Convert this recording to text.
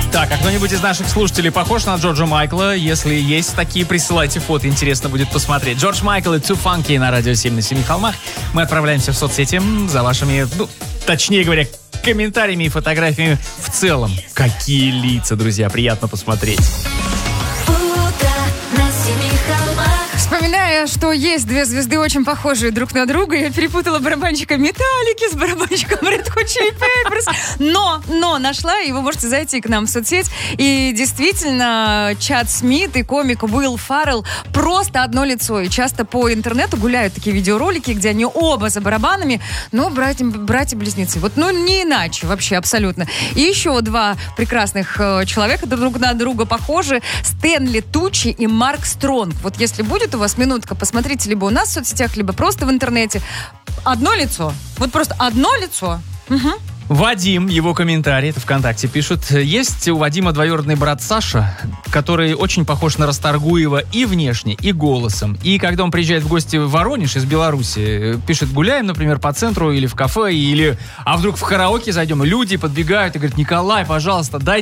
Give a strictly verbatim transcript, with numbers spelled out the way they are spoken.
Так, а кто-нибудь из наших слушателей похож на Джорджа Майкла? Если есть такие, присылайте фото, интересно будет посмотреть. Джордж Майкл и Too Funky на радио семь на семи холмах. Мы отправляемся в соцсети за вашими, ну, точнее говоря, комментариями и фотографиями в целом. Какие лица, друзья, приятно посмотреть. Вспоминая, что есть две звезды очень похожие друг на друга, я перепутала барабанщика Металлики с барабанщиком Red Hot Chili Peppers. Но, но нашла, и вы можете зайти к нам в соцсеть. И действительно, Чад Смит и комик Уилл Фаррелл просто одно лицо. И часто по интернету гуляют такие видеоролики, где они оба за барабанами, но братья, братья-близнецы. Вот, ну, не иначе вообще, абсолютно. И еще два прекрасных э, человека друг на друга похожи. Стэнли Тучи и Марк Стронг. Вот если будет у вас минутка, посмотрите либо у нас в соцсетях, либо просто в интернете. Одно лицо. Вот просто одно лицо. Угу. Вадим, его комментарий, это ВКонтакте пишут. Есть у Вадима двоюродный брат Саша, который очень похож на Расторгуева и внешне, и голосом. И когда он приезжает в гости в Воронеж из Беларуси, пишет, гуляем, например, по центру или в кафе, или а вдруг в караоке зайдем, и люди подбегают и говорят: Николай, пожалуйста, дай